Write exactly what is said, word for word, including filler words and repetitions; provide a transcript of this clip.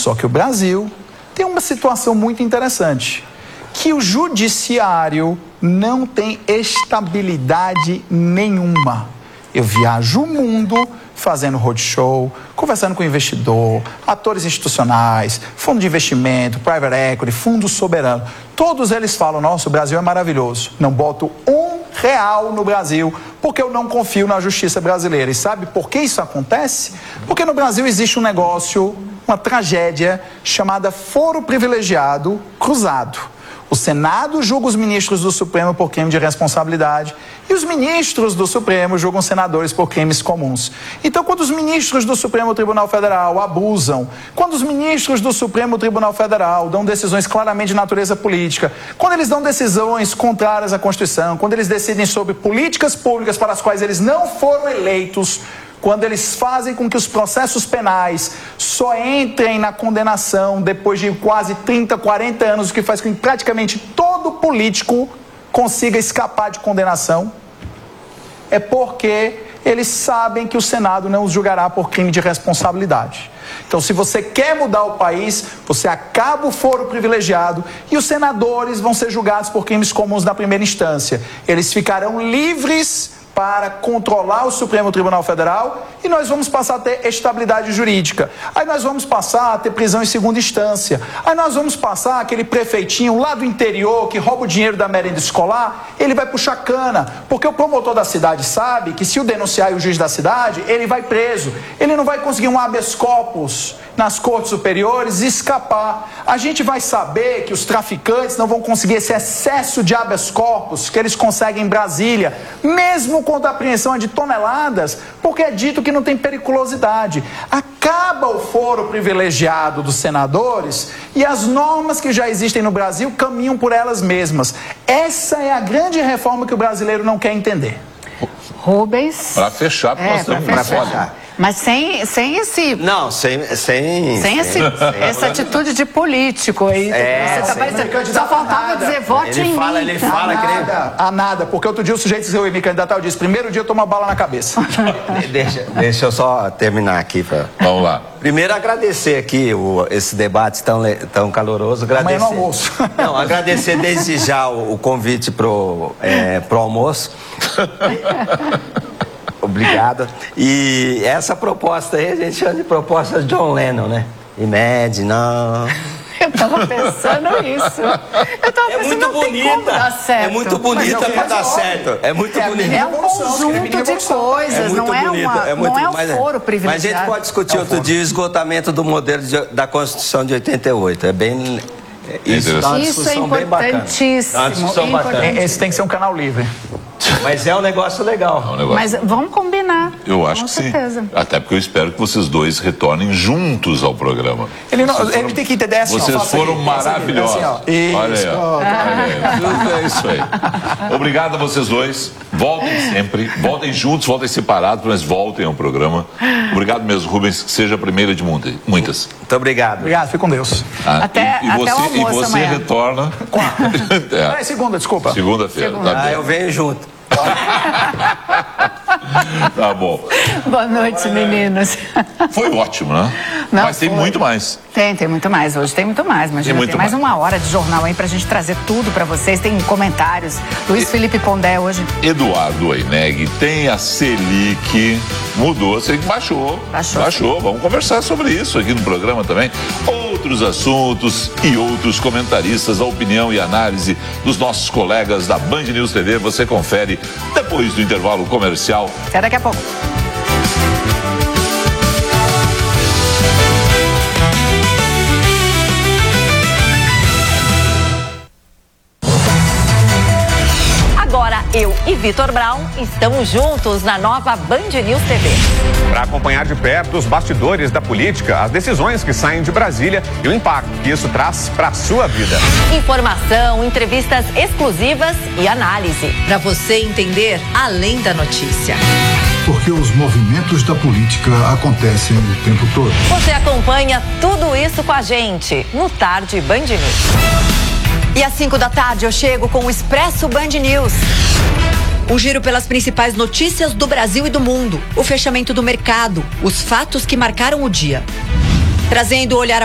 Só que o Brasil tem uma situação muito interessante, que o judiciário não tem estabilidade nenhuma. Eu viajo o mundo fazendo roadshow, conversando com investidor, atores institucionais, fundo de investimento, private equity, fundo soberano. Todos eles falam, nossa, o Brasil é maravilhoso. Não boto um real no Brasil, porque eu não confio na justiça brasileira. E sabe por que isso acontece? Porque no Brasil existe um negócio, uma tragédia, chamada foro privilegiado cruzado. O Senado julga os ministros do Supremo por crime de responsabilidade e os ministros do Supremo julgam senadores por crimes comuns. Então, quando os ministros do Supremo Tribunal Federal abusam, quando os ministros do Supremo Tribunal Federal dão decisões claramente de natureza política, quando eles dão decisões contrárias à Constituição, quando eles decidem sobre políticas públicas para as quais eles não foram eleitos, quando eles fazem com que os processos penais só entrem na condenação depois de quase trinta, quarenta anos, o que faz com que praticamente todo político consiga escapar de condenação, é porque eles sabem que o Senado não os julgará por crime de responsabilidade. Então, se você quer mudar o país, você acaba o foro privilegiado e os senadores vão ser julgados por crimes comuns na primeira instância. Eles ficarão livres para controlar o Supremo Tribunal Federal e nós vamos passar a ter estabilidade jurídica. Aí nós vamos passar a ter prisão em segunda instância. Aí nós vamos passar aquele prefeitinho lá do interior que rouba o dinheiro da merenda escolar, ele vai puxar cana, porque o promotor da cidade sabe que se o denunciar e o juiz da cidade, ele vai preso. Ele não vai conseguir um habeas corpus nas cortes superiores e escapar. A gente vai saber que os traficantes não vão conseguir esse excesso de habeas corpus que eles conseguem em Brasília, mesmo quando a apreensão é de toneladas, porque é dito que não tem periculosidade. Acaba o foro privilegiado dos senadores e as normas que já existem no Brasil caminham por elas mesmas. Essa é a grande reforma que o brasileiro não quer entender. Rubens. Para fechar, porque é, nós estamos para fechar. Mas sem, sem esse... Não, sem... Sem, sem, esse, sem essa atitude de político aí. É, você tá parecendo, só faltava dizer, vote ele em fala, mim. Ele fala, a que nada, a nada, porque outro dia o sujeito se me candidatar, eu disse, primeiro dia eu tomo uma bala na cabeça. deixa, deixa eu só terminar aqui. Pra... Vamos lá. Primeiro agradecer aqui o, esse debate tão, tão caloroso. Agradecer, amanhã no almoço. Não, agradecer desde já o, o convite pro, é, pro almoço. Obrigado. E essa proposta aí, a gente chama de proposta de John Lennon, né? Imagine, não... Eu tava pensando isso. Eu tava é pensando, muito não bonita. tem como dar certo. É muito bonita pra dar certo. É muito é bonita. É um conjunto de coisas, é não é, bonita, uma, é muito, não é um mas, foro privilegiado. Mas a gente pode discutir é outro dia o esgotamento do modelo de, da Constituição de oitenta e oito. É bem... Isso, é uma isso é discussão bem bacana. importantíssimo. É uma discussão bacana. Esse tem que ser um canal livre. Mas é um negócio legal. É um negócio... Mas vamos combinar. Eu acho com que certeza. sim. Até porque eu espero que vocês dois retornem juntos ao programa. Ele, não, foram, ele tem que entender assim, Vocês ó, foram aqui, maravilhosos. assim, ó. Isso. Olha aí, ó. Olha aí. É isso aí. Obrigado a vocês dois. Voltem sempre. Voltem juntos, voltem separados, mas voltem ao programa. Obrigado mesmo, Rubens. Que seja a primeira de muitas. Muito obrigado. Obrigado, fique com Deus. Ah, Até- e, e até você, o almoço e você amanhã. retorna. É, segunda, desculpa. Segunda-feira. Segunda. Tá Ah, bem. eu venho junto. Tá bom. Boa noite, meninos. Foi ótimo, né? Não, mas tem foi. muito mais. Tem, tem muito mais. Hoje tem muito mais. Mas Tem tem, muito tem mais mais. uma hora de jornal aí pra gente trazer tudo pra vocês. Tem comentários. Luiz Felipe Pondé hoje. Eduardo Eineg, tem a Selic, mudou, você baixou, Baixou. baixou, vamos conversar sobre isso aqui no programa também. Outros assuntos e outros comentaristas, a opinião e análise dos nossos colegas da Band News T V, você confere depois do intervalo comercial. Até daqui a pouco. Agora eu e Vitor Brown estamos juntos na nova Band News T V. Para acompanhar de perto os bastidores da política, as decisões que saem de Brasília e o impacto que isso traz para a sua vida. Informação, entrevistas exclusivas e análise. Para você entender além da notícia. Porque os movimentos da política acontecem o tempo todo. Você acompanha tudo isso com a gente no Tarde Band News. E às cinco da tarde eu chego com o Expresso Band News. Um giro pelas principais notícias do Brasil e do mundo. O fechamento do mercado, os fatos que marcaram o dia. Trazendo o olhar